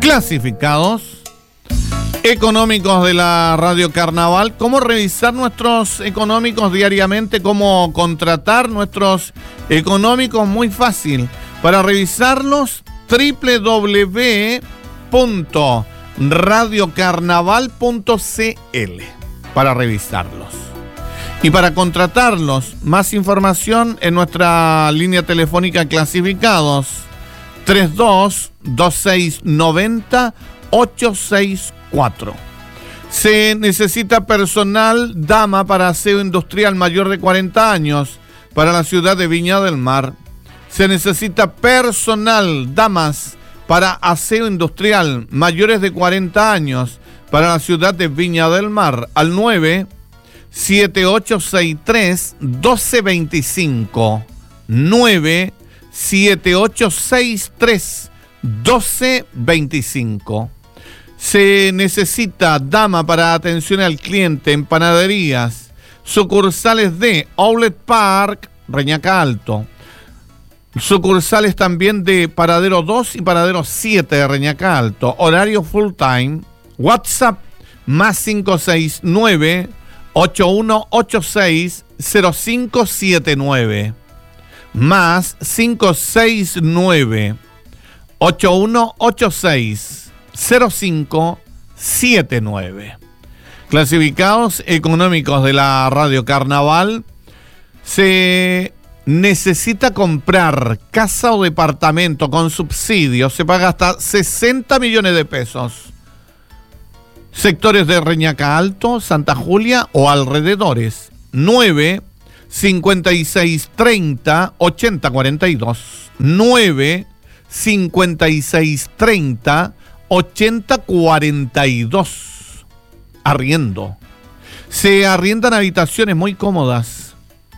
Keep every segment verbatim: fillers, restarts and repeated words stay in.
clasificados económicos de la Radio Carnaval. ¿Cómo revisar nuestros económicos diariamente? ¿Cómo contratar nuestros económicos? Muy fácil. Para revisarlos, doble u doble u doble u punto radio carnaval punto c l para revisarlos. Y para contratarlos, más información en nuestra línea telefónica clasificados treinta y dos, veintiséis noventa, ochocientos sesenta y cuatro. Se necesita personal dama para aseo industrial mayor de cuarenta años para la ciudad de Viña del Mar. Se necesita personal damas para aseo industrial mayores de cuarenta años para la ciudad de Viña del Mar al nueve siete ocho seis tres uno dos dos cinco, nueve siete ocho seis tres uno dos dos cinco. Se necesita dama para atención al cliente en panaderías, sucursales de Outlet Park, Reñaca Alto, sucursales también de Paradero dos y Paradero siete de Reñaca Alto, horario full time. WhatsApp más cinco seis nueve, ocho uno ocho seis, cero cinco siete nueve, más cinco seis nueve, ocho uno ocho seis, cero cinco siete nueve. Clasificados económicos de la Radio Carnaval. Se necesita comprar casa o departamento con subsidio. Se paga hasta sesenta millones de pesos. Sectores de Reñaca Alto, Santa Julia o alrededores. nueve cincuenta y seis treinta ochenta cuarenta y dos. nueve cincuenta y seis treinta ochenta cuarenta y dos. Arriendo. Se arriendan habitaciones muy cómodas,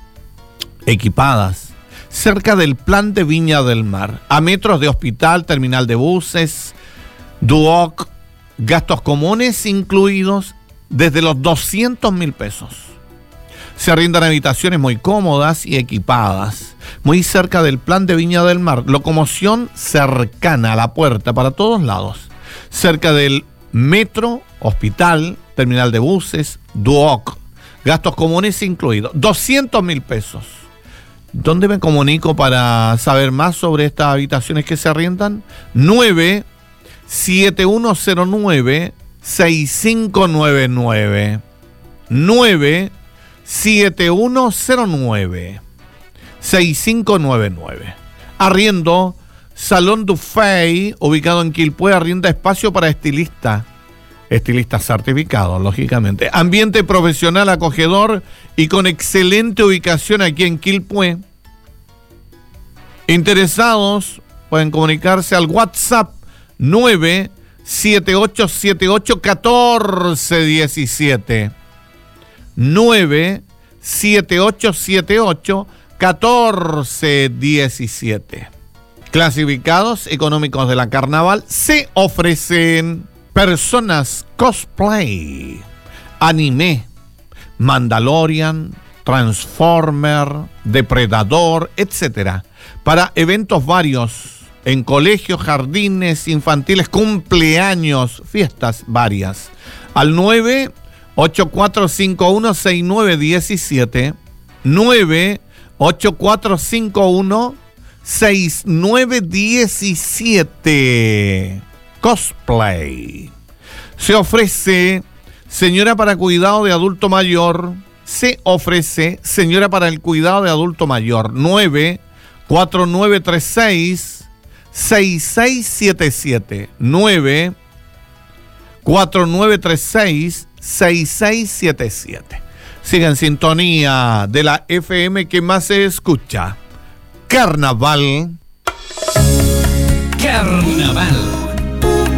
equipadas, cerca del Plan de Viña del Mar, a metros de hospital, terminal de buses, Duoc, gastos comunes incluidos desde los doscientos mil pesos. Se arriendan habitaciones muy cómodas y equipadas, muy cerca del Plan de Viña del Mar, locomoción cercana a la puerta para todos lados, cerca del metro, hospital, terminal de buses, Duoc, gastos comunes incluidos, doscientos mil pesos. ¿Dónde me comunico para saber más sobre estas habitaciones que se arriendan? nueve siete uno cero nueve seis cinco nueve nueve. nueve siete uno cero nueve seis cinco nueve nueve. Arriendo Salón Dufay, ubicado en Quilpué, arrienda espacio para estilista. Estilista certificado, lógicamente. Ambiente profesional acogedor y con excelente ubicación aquí en Quilpué. Interesados pueden comunicarse al WhatsApp nueve siete ocho siete ocho uno cuatro uno siete. nueve siete ocho siete ocho uno cuatro uno siete. Clasificados económicos de la Carnaval. Se ofrecen personas cosplay, anime, Mandalorian, Transformer, Depredador, etcétera, para eventos varios en colegios, jardines infantiles, cumpleaños, fiestas varias. Al nueve ocho cuatro cinco uno seis nueve uno siete, nueve ocho cuatro cinco uno seis nueve uno siete. Cosplay. Se ofrece señora para cuidado de adulto mayor. Se ofrece señora para el cuidado de adulto mayor. nueve cuatro nueve tres seis seis seis siete siete. nueve cuatro nueve tres seis seis seis siete siete. Siga en sintonía de la F M que más se escucha. Carnaval. Carnaval.